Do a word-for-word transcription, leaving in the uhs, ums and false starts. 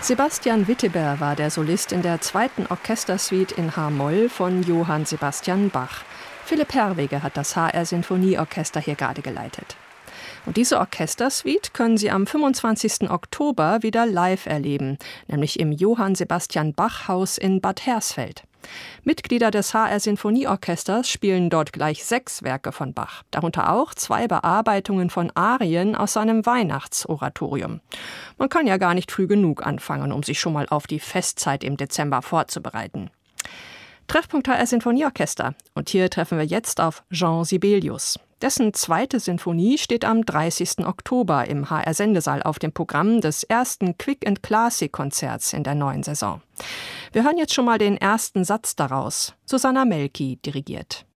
Sebastian Witteber war der Solist in der zweiten Orchestersuite in H-Moll von Johann Sebastian Bach. Philipp Herwege hat das H R-Sinfonieorchester hier gerade geleitet. Und diese Orchestersuite können Sie am fünfundzwanzigsten Oktober wieder live erleben, nämlich im Johann Sebastian Bach Haus in Bad Hersfeld. Mitglieder des H R-Sinfonieorchesters spielen dort gleich sechs Werke von Bach, darunter auch zwei Bearbeitungen von Arien aus seinem Weihnachtsoratorium. Man kann ja gar nicht früh genug anfangen, um sich schon mal auf die Festzeit im Dezember vorzubereiten. Treffpunkt H R-Sinfonieorchester. Und hier treffen wir jetzt auf Jean Sibelius. Dessen zweite Sinfonie steht am dreißigsten Oktober im H R-Sendesaal auf dem Programm des ersten Quick and Classic-Konzerts in der neuen Saison. Wir hören jetzt schon mal den ersten Satz daraus. Susanna Melki dirigiert.